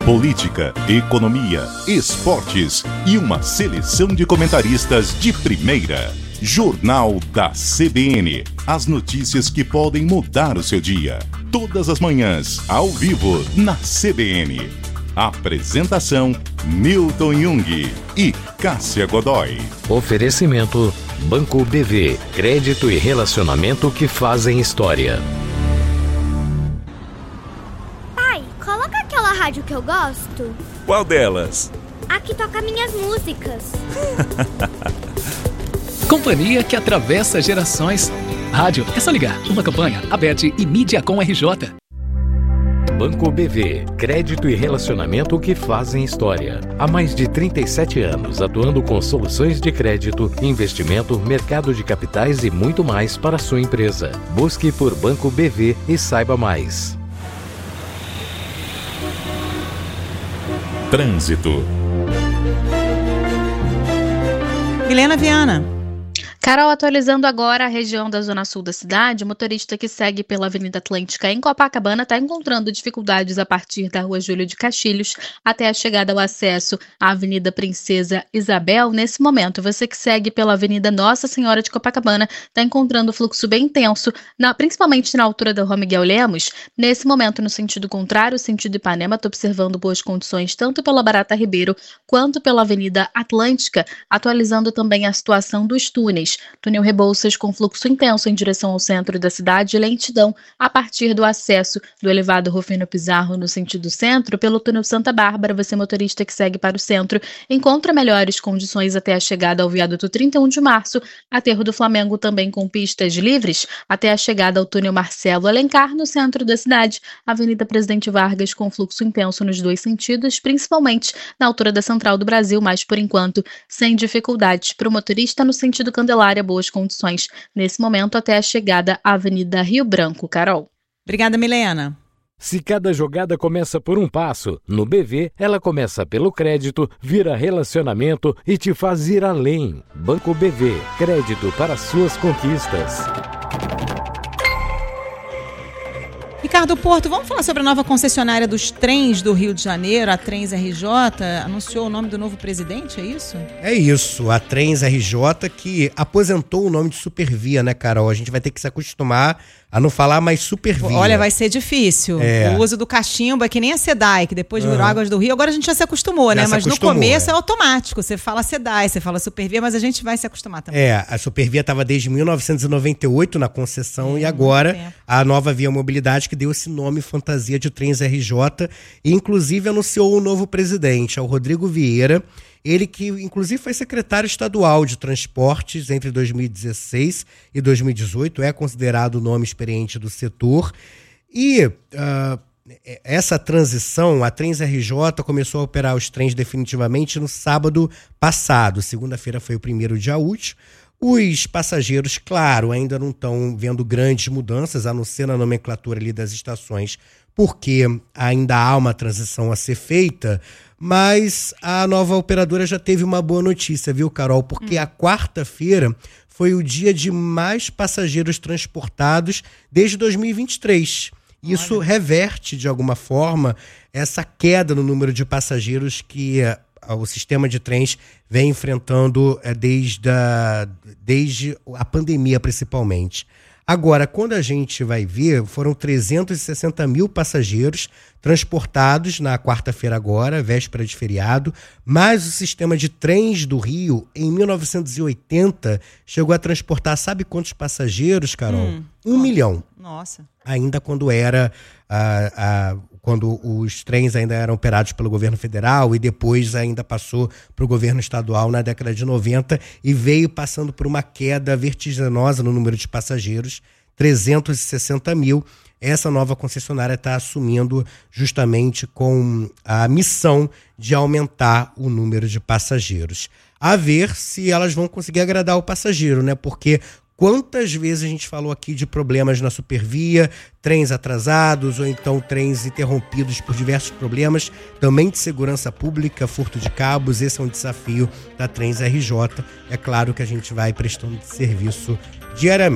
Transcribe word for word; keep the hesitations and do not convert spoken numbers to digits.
política, economia, esportes e uma seleção de comentaristas de primeira. Jornal da C B N. As notícias que podem mudar o seu dia. Todas as manhãs, ao vivo, na C B N. Apresentação: Milton Jung e Cássia Godoy. Oferecimento: Banco B V. Crédito e relacionamento que fazem história. Pai, coloca aquela rádio que eu gosto. Qual delas? A que toca minhas músicas. Companhia que atravessa gerações. Rádio, é só ligar. Uma campanha, Abete e Mídiacom R J. Banco B V. Crédito e relacionamento que fazem história. Há mais de trinta e sete anos, atuando com soluções de crédito, investimento, mercado de capitais e muito mais para a sua empresa. Busque por Banco B V e saiba mais. Trânsito. Milena Viana. Carol, atualizando agora a região da zona sul da cidade, o motorista que segue pela Avenida Atlântica em Copacabana está encontrando dificuldades a partir da Rua Júlio de Castilhos até a chegada ao acesso à Avenida Princesa Isabel. Nesse momento, você que segue pela Avenida Nossa Senhora de Copacabana está encontrando fluxo bem intenso, na, principalmente na altura da Rua Miguel Lemos. Nesse momento, no sentido contrário, sentido Ipanema, estou observando boas condições tanto pela Barata Ribeiro quanto pela Avenida Atlântica, atualizando também a situação dos túneis. Túnel Rebouças com fluxo intenso em direção ao centro da cidade e lentidão a partir do acesso do elevado Rufino Pizarro no sentido centro pelo túnel Santa Bárbara. Você, motorista que segue para o centro, encontra melhores condições até a chegada ao viaduto trinta e um de março, Aterro do Flamengo também com pistas livres até a chegada ao túnel Marcelo Alencar no centro da cidade, Avenida Presidente Vargas com fluxo intenso nos dois sentidos, principalmente na altura da Central do Brasil, mas por enquanto sem dificuldades para o motorista no sentido Candelária. Boas condições nesse momento até a chegada à Avenida Rio Branco. Carol. Obrigada, Milena. Se cada jogada começa por um passo, no B V ela começa pelo crédito, vira relacionamento e te faz ir além. Banco B V, crédito para suas conquistas. Ricardo Porto, vamos falar sobre a nova concessionária dos trens do Rio de Janeiro, a Trens R J, anunciou o nome do novo presidente, é isso? É isso, a Trens R J que aposentou o nome de Supervia, né, Carol? A gente vai ter que se acostumar a não falar mais Supervia. Olha, vai ser difícil. É. O uso do cachimbo é que nem a SEDAI, que depois virou uhum. Águas do Rio. Agora a gente já se acostumou, já né? Se mas acostumou, no começo é. é automático. Você fala SEDAI, você fala Supervia, mas a gente vai se acostumar também. É, a Supervia estava desde mil novecentos e noventa e oito na concessão é, e agora tempo. a nova Via Mobilidade que deu esse nome fantasia de Trens R J e inclusive anunciou o novo presidente, é o Rodrigo Vieira. Ele que, inclusive, foi secretário estadual de transportes entre dois mil e dezesseis e dois mil e dezoito, é considerado o nome experiente do setor. E uh, essa transição, a Trens R J começou a operar os trens definitivamente no sábado passado. Segunda-feira foi o primeiro dia útil. Os passageiros, claro, ainda não estão vendo grandes mudanças, a não ser na nomenclatura ali das estações, porque ainda há uma transição a ser feita, mas a nova operadora já teve uma boa notícia, viu, Carol? Porque hum. a quarta-feira foi o dia de mais passageiros transportados desde dois mil e vinte e três. Isso Olha. reverte, de alguma forma, essa queda no número de passageiros que o sistema de trens vem enfrentando desde a, desde a pandemia, principalmente. Agora, quando a gente vai ver, foram trezentos e sessenta mil passageiros transportados na quarta-feira agora, véspera de feriado, mas o sistema de trens do Rio, em mil novecentos e oitenta, chegou a transportar, sabe quantos passageiros, Carol? Hum, um nossa. milhão. Nossa. Ainda quando era... a, a quando os trens ainda eram operados pelo governo federal e depois ainda passou para o governo estadual na década de noventa e veio passando por uma queda vertiginosa no número de passageiros, trezentos e sessenta mil. Essa nova concessionária está assumindo justamente com a missão de aumentar o número de passageiros. A ver se elas vão conseguir agradar o passageiro, né? Porque quantas vezes a gente falou aqui de problemas na Supervia, trens atrasados ou então trens interrompidos por diversos problemas, também de segurança pública, furto de cabos. Esse é um desafio da Trens R J. É claro que a gente vai prestando serviço diariamente.